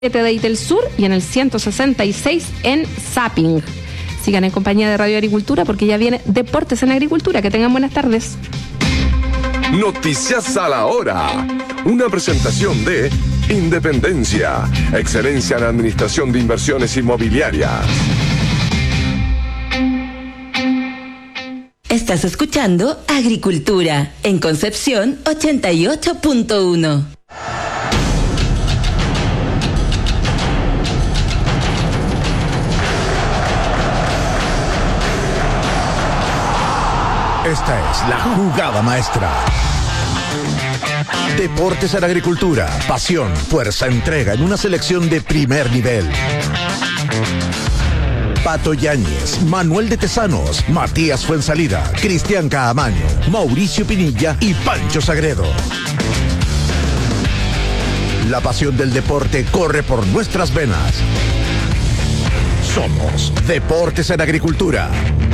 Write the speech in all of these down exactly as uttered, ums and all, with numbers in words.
de Itel Sur y en el ciento sesenta y seis en Zapping. Sigan en compañía de Radio Agricultura porque ya viene Deportes en Agricultura. Que tengan buenas tardes. Noticias a la hora. Una presentación de Independencia, excelencia en administración de inversiones inmobiliarias. Estás escuchando Agricultura en Concepción ochenta y ocho punto uno. Esta es la jugada maestra. Deportes en Agricultura, pasión, fuerza, entrega en una selección de primer nivel. Pato Yáñez, Manuel de Tesanos, Matías Fuensalida, Cristian Caamaño, Mauricio Pinilla y Pancho Sagredo. La pasión del deporte corre por nuestras venas. Somos Deportes en Agricultura.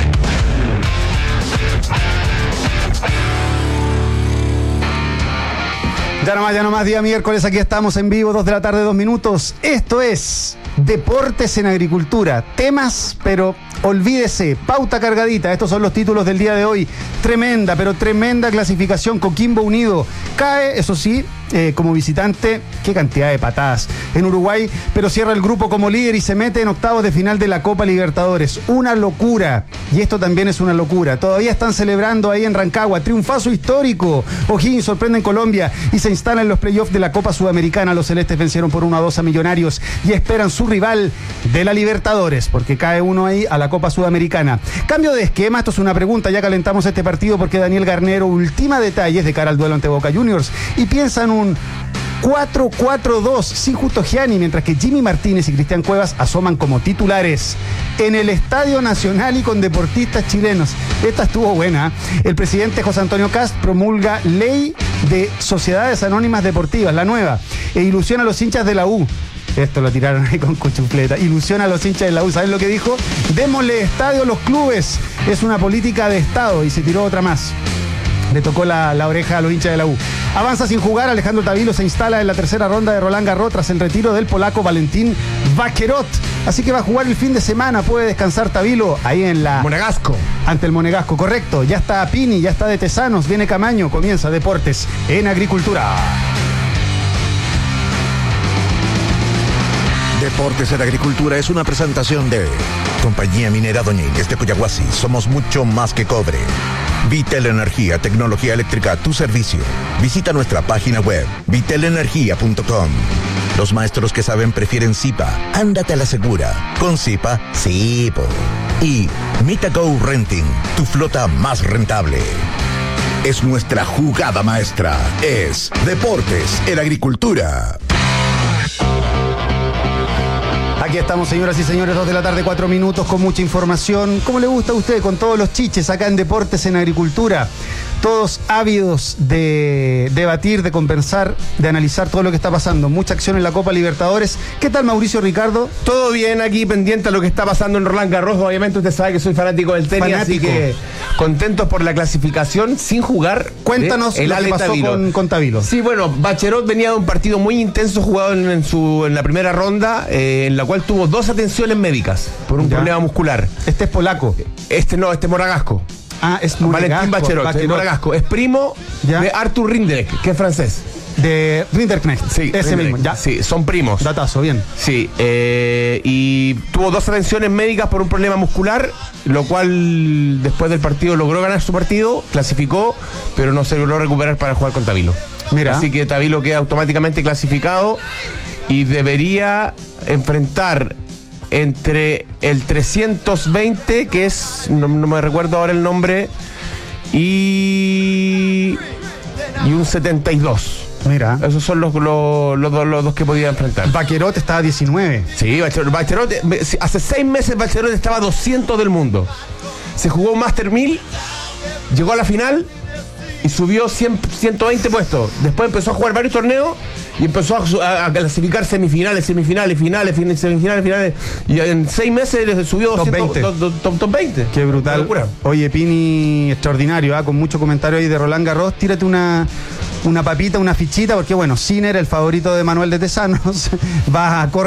Ya nomás, ya nomás, día miércoles, aquí estamos en vivo, dos de la tarde, dos minutos. Esto es Deportes en Agricultura. Temas, pero olvídese, pauta cargadita. Estos son los títulos del día de hoy. Tremenda, pero tremenda clasificación. Coquimbo Unido cae, eso sí, eh, como visitante. Qué cantidad de patadas en Uruguay, pero cierra el grupo como líder y se mete en octavos de final de la Copa Libertadores. Una locura, y esto también es una locura. Todavía están celebrando ahí en Rancagua, triunfazo histórico. O'Higgins sorprende en Colombia y se instala en los playoffs de la Copa Sudamericana. Los celestes vencieron por uno a dos a Millonarios y esperan su rival de la Libertadores, porque cae uno ahí a la Copa Sudamericana. Cambio de esquema, esto es una pregunta, ya calentamos este partido porque Daniel Garnero ultima detalles de cara al duelo ante Boca Juniors y piensa en un cuatro cuatro dos sin Justo Gianni, mientras que Jimmy Martínez y Cristian Cuevas asoman como titulares en el Estadio Nacional y con deportistas chilenos. Esta estuvo buena. El presidente José Antonio Kast promulga ley de sociedades anónimas deportivas, la nueva, e ilusiona a los hinchas de la U. Esto lo tiraron ahí con cuchufleta. Ilusiona a los hinchas de la U. ¿Saben lo que dijo? Démosle estadio a los clubes. Es una política de Estado. Y se tiró otra más. Le tocó la, la oreja a los hinchas de la U. Avanza sin jugar, Alejandro Tavilo se instala en la tercera ronda de Roland Garros tras el retiro del polaco Valentín Vaquerot. Así que va a jugar el fin de semana, puede descansar Tavilo ahí en la... Monegasco. Ante el Monegasco, correcto. Ya está Pini, ya está de Tesanos, viene Camaño, comienza Deportes en Agricultura. Deportes en Agricultura es una presentación de Compañía Minera Doña Inés de Coyahuasi. Somos mucho más que cobre. Vitel Energía, tecnología eléctrica a tu servicio. Visita nuestra página web, vitel energía punto com. Los maestros que saben prefieren Zipa. Ándate a la segura. Con Zipa, sí, po. Y Mitago Renting, tu flota más rentable. Es nuestra jugada maestra. Es Deportes en Agricultura. Aquí estamos, señoras y señores, dos de la tarde, cuatro minutos, con mucha información. ¿Cómo le gusta a usted? Con todos los chiches acá en Deportes en Agricultura. Todos ávidos de debatir, de compensar, de analizar todo lo que está pasando. Mucha acción en la Copa Libertadores. ¿Qué tal, Mauricio Ricardo? Todo bien, aquí pendiente a lo que está pasando en Roland Garros. Obviamente usted sabe que soy fanático del tenis, fanático. Así que contentos por la clasificación sin jugar. Cuéntanos el lo que pasó Tavilo. Con, con Tavilo. Sí, bueno, Vaquerot venía de un partido muy intenso jugado en, en, su, en la primera ronda, eh, en la cual tuvo dos atenciones médicas por un ya. problema muscular. Este es polaco. Este no, este es monegasco. Ah, es Valentín Vaquerot, Vaquerot. Monegasco. Es primo ¿Ya? de Arthur Rinderknecht, que es francés. De Rinderknecht. Sí, ese Rinderknecht. mismo. Ya. Sí, son primos. Datazo, bien. Sí, eh, y tuvo dos atenciones médicas por un problema muscular, lo cual después del partido logró ganar su partido, clasificó, pero no se logró recuperar para jugar con Tavilo. Mira. Así que Tavilo queda automáticamente clasificado y debería enfrentar entre el trescientos veinte, que es, no, no me recuerdo ahora el nombre, y, y un setenta y dos. Mira. Esos son los, los, los, los dos que podía enfrentar. Vaquerot estaba a diecinueve. Sí, Vaquerot, Vaquerot, hace seis meses Vaquerot estaba a doscientos del mundo. Se jugó un Master mil, llegó a la final y subió cien, ciento veinte puestos. Después empezó a jugar varios torneos y empezó a, a clasificar semifinales, semifinales, finales, semifinales, finales. Y en seis meses subió top doscientos, veinte. Top, top, top veinte. Qué brutal. Locura. Oye, Pini, extraordinario, ¿eh? Con mucho comentario ahí de Roland Garros. Tírate una, una papita, una fichita, porque bueno, Sinner, el favorito de Manuel de Tesanos, va a correr.